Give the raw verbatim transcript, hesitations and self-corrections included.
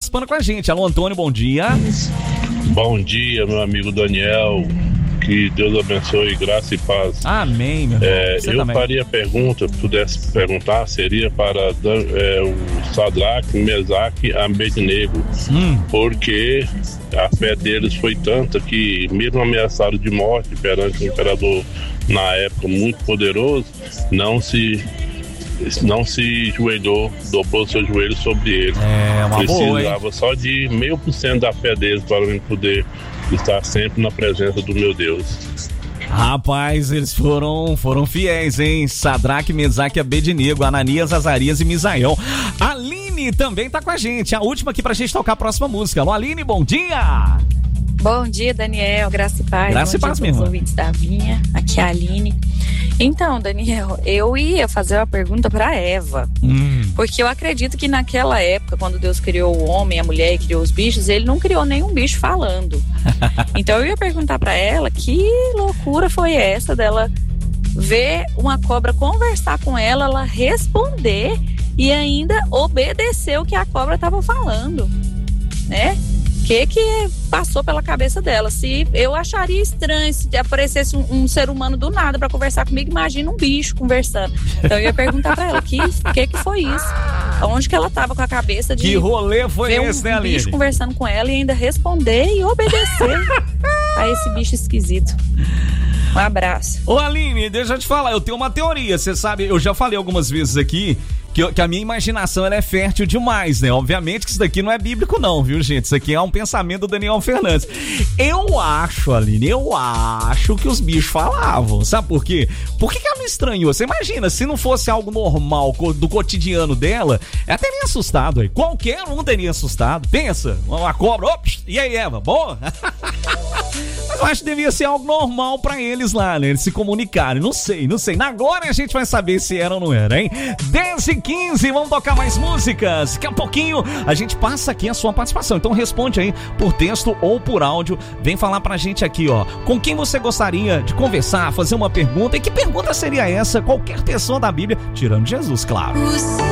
participando com a gente. Alô, Antônio, bom dia. Bom dia, meu amigo Daniel. Que Deus abençoe, graça e paz. Amém, meu irmão. É, eu também. faria a pergunta, se pudesse perguntar, seria para é, o Sadraque, Mesaque e Abednego, hum. porque a fé deles foi tanta que, mesmo ameaçados de morte perante o imperador na época muito poderoso, não se não se joelhou, dobrou seus joelhos sobre ele. É uma boa, hein? Precisava só de meio por cento da fé deles para mim poder estar sempre na presença do meu Deus. Rapaz, eles foram, foram fiéis, hein? Sadraque, Mesaque e Abednego, Ananias, Azarias e Misael. A Aline também tá com a gente, a última aqui pra gente tocar a próxima música. Alô, Aline, bom dia! Bom dia, Daniel, graça e paz. Graça e paz, minha irmã. Ouvintes da Vinha, aqui é a Aline. Então, Daniel, eu ia fazer uma pergunta para Eva, hum. porque eu acredito que naquela época, quando Deus criou o homem, a mulher e criou os bichos, ele não criou nenhum bicho falando. Então eu ia perguntar para ela que loucura foi essa dela ver uma cobra conversar com ela, ela responder e ainda obedecer o que a cobra estava falando, né? O que que passou pela cabeça dela? Se eu acharia estranho se aparecesse um, um ser humano do nada para conversar comigo, imagina um bicho conversando. Então eu ia perguntar para ela, que que que foi isso? Onde que ela tava com a cabeça de que rolê foi ver esse, um, né, Aline? bicho conversando com ela e ainda responder e obedecer a esse bicho esquisito. Um abraço. Ô, Aline, deixa eu te falar, eu tenho uma teoria, você sabe, eu já falei algumas vezes aqui que, que a minha imaginação ela é fértil demais, né? Obviamente que isso daqui não é bíblico não, viu, gente? Isso aqui é um pensamento do Daniel Fernandes. Eu acho, Aline, eu acho que os bichos falavam, sabe por quê? Por que que ela me estranhou? Você imagina, se não fosse algo normal do cotidiano dela, ela teria assustado aí. Qualquer um teria assustado. Pensa, uma cobra, ops, e aí, Eva, boa? Mas eu acho que devia ser algo normal pra eles lá, né? Eles se comunicarem. Não sei, não sei. Na glória a gente vai saber se era ou não era, hein? dez e quinze, vamos tocar mais músicas. Daqui a pouquinho a gente passa aqui a sua participação. Então responde aí por texto ou por áudio. Vem falar pra gente aqui, ó. Com quem você gostaria de conversar, fazer uma pergunta? E que pergunta seria essa? Qualquer pessoa da Bíblia, tirando Jesus, claro.